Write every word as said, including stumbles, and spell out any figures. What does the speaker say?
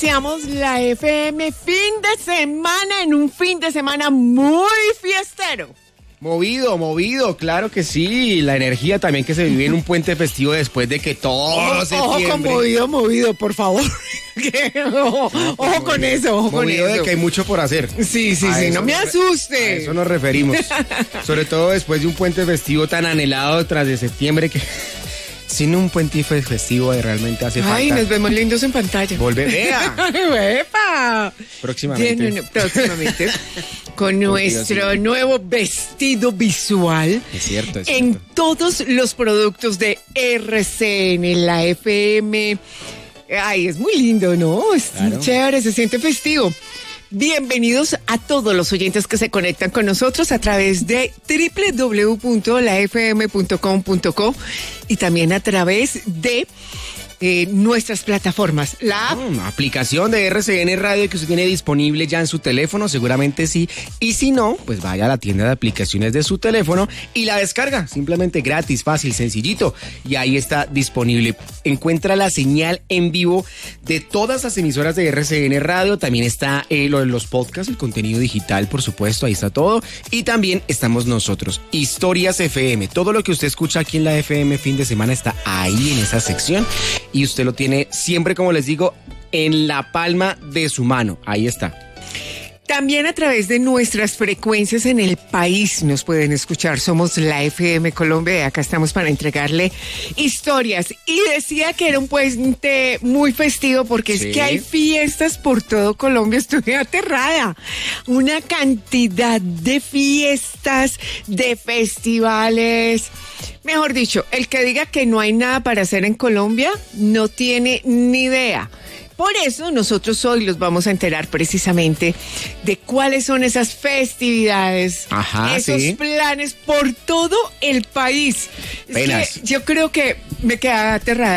iniciamos la F M fin de semana, en un fin de semana muy fiestero. Movido, movido, claro que sí. La energía también que se vive en un puente festivo después de que todo Ojo, septiembre... ojo con movido, movido, por favor. ojo No, pues, ojo con movido, eso, ojo con movido eso. de que hay mucho por hacer. Sí, sí, A sí, eso no me nos re- asuste. A eso nos referimos. Sobre todo después de un puente festivo tan anhelado tras de septiembre que... Sin un puente festivo realmente hace Ay, falta. nos vemos lindos en pantalla. Volver, vea. ¡Epa! Próximamente. Bien, no, no, próximamente. Con nuestro sí. nuevo vestido visual. Es cierto, es En cierto. todos los productos de R C N, la F M. Ay, es muy lindo, ¿no? Es Claro. chévere, se siente festivo. Bienvenidos a todos los oyentes que se conectan con nosotros a través de doble u doble u doble u punto la f m punto com punto co y también a través de eh, nuestras plataformas. La app. Mm, aplicación de R C N Radio que usted tiene disponible ya en su teléfono, seguramente sí. Y si no, pues vaya a la tienda de aplicaciones de su teléfono y la descarga. Simplemente gratis, fácil, sencillito. Y ahí está disponible. Encuentra la señal en vivo de todas las emisoras de R C N Radio. También está eh, lo de los podcasts, el contenido digital, por supuesto. Ahí está todo. Y también estamos nosotros, Historias F M. Todo lo que usted escucha aquí en la F M fin de semana está ahí en esa sección. Y usted lo tiene siempre, como les digo, en la palma de su mano. Ahí está. También a través de nuestras frecuencias en el país nos pueden escuchar. Somos la F M Colombia y acá estamos para entregarle historias. Y decía que era un puente muy festivo porque Sí. es que hay fiestas por todo Colombia. Estoy aterrada. Una cantidad de fiestas, de festivales. Mejor dicho, el que diga que no hay nada para hacer en Colombia no tiene ni idea. Por eso nosotros hoy los vamos a enterar precisamente de cuáles son esas festividades, Ajá, esos sí. planes por todo el país. Es Penas. que yo creo que me queda aterrada.